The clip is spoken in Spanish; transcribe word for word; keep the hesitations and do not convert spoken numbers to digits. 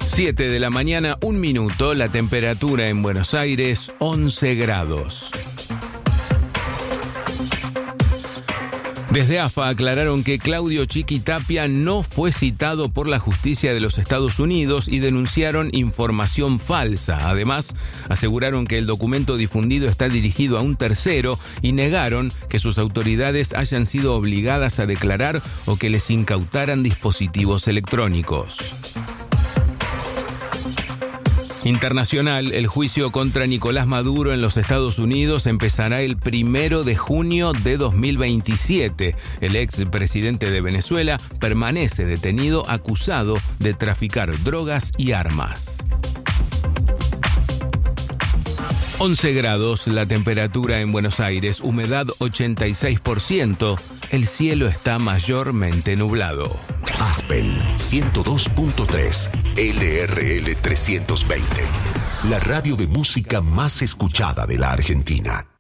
siete de la mañana, un minuto, la temperatura en Buenos Aires, once grados. Desde A F A aclararon que Claudio Chiquitapia no fue citado por la justicia de los Estados Unidos y denunciaron información falsa. Además, aseguraron que el documento difundido está dirigido a un tercero y negaron que sus autoridades hayan sido obligadas a declarar o que les incautaran dispositivos electrónicos. Internacional, el juicio contra Nicolás Maduro en los Estados Unidos empezará el primero de junio de dos mil veintisiete. El expresidente de Venezuela permanece detenido acusado de traficar drogas y armas. once grados, la temperatura en Buenos Aires, humedad ochenta y seis por ciento, el cielo está mayormente nublado. Aspen ciento dos punto tres, L R L trescientos veinte, la radio de música más escuchada de la Argentina.